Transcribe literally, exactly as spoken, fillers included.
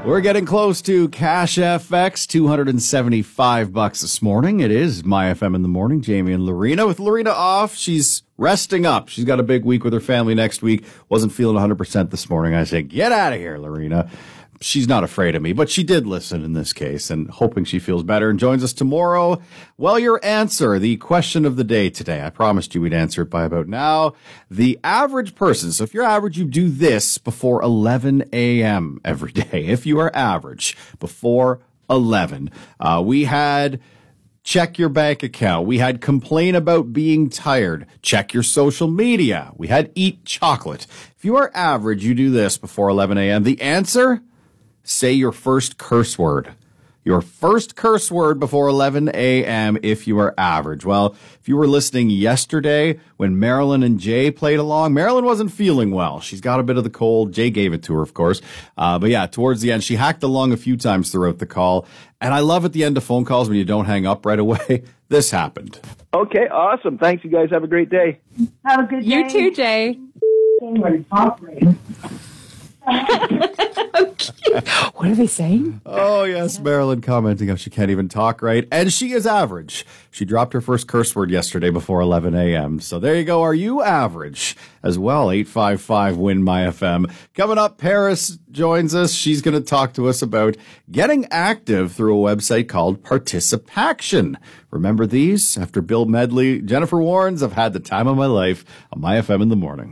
We're getting close to Cash F X, two hundred seventy-five bucks this morning. It is My F M in the morning. Jamie and Lorena. With Lorena off, she's resting up. She's got a big week with her family next week. Wasn't feeling one hundred percent this morning. I said, get out of here, Lorena. She's not afraid of me, but she did listen in this case, and hoping she feels better and joins us tomorrow. Well, your answer, the question of the day today. I promised you we'd answer it by about now. The average person, so if you're average, you do this before eleven a.m. every day. If you are average, before eleven. Uh, we had check your bank account. We had complain about being tired. Check your social media. We had eat chocolate. If you are average, you do this before eleven a.m. The answer? Say your first curse word. Your first curse word before eleven a.m. if you are average. Well, if you were listening yesterday when Marilyn and Jay played along, Marilyn wasn't feeling well. She's got a bit of the cold. Jay gave it to her, of course. Uh, but yeah, towards the end, she hacked along a few times throughout the call. And I love at the end of phone calls when you don't hang up right away. This happened. Okay, awesome. Thanks, you guys. Have a great day. Have a good day. You too, Jay. What are they saying? Oh, yes, Marilyn commenting how she can't even talk right. And she is average. She dropped her first curse word yesterday before eleven a.m. So there you go. Are you average as well? eight five five, win my F M. Coming up, Paris joins us. She's going to talk to us about getting active through a website called Participaction. Remember these? After Bill Medley, Jennifer Warnes, I've had the time of my life on My F M in the morning.